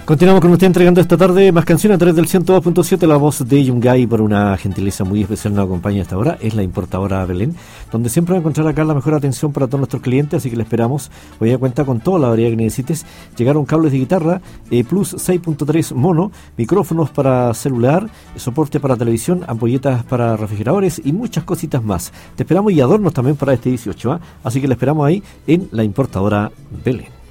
Continuamos con usted entregando esta tarde más canciones a través del 102.7. La voz de Yungay, por una gentileza muy especial, nos acompaña hasta ahora. Es la importadora Belén, donde siempre va a encontrar acá la mejor atención para todos nuestros clientes, así que le esperamos. Hoy ya cuenta con toda la variedad que necesites. Llegaron cables de guitarra Plus 6.3 mono, micrófonos para celular, soporte para televisión, ampolletas para refrigeradores y muchas cositas más. Te esperamos, y adornos también para este 18, ¿eh? Así que le esperamos ahí en la importadora Belén.